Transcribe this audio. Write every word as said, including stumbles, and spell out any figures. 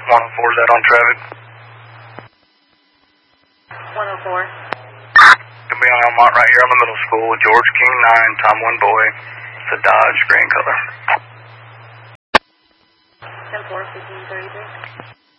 one oh four, is that on traffic? one oh four. It'll be on Almont right here on the middle school. George King nine, Tom one boy. It's a Dodge, green color. ten four, fifteen thirty-three.